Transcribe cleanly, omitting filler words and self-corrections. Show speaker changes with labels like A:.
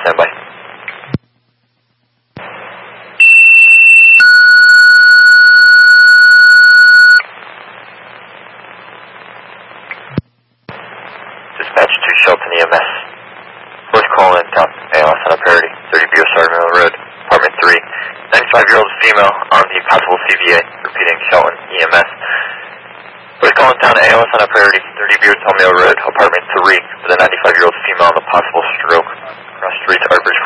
A: standby. Dispatch to Shelton EMS. Fourth call in town, ALS on a priority, 30 BSR Mill Road, apartment 3. 95-year-old female on the possible CVA, repeating Shelton EMS. Fourth call in town, ALS on a priority, 30 BSR Mill Road, apartment 3, with a 95-year-old female on the possible stroke. Cross streets, Arbor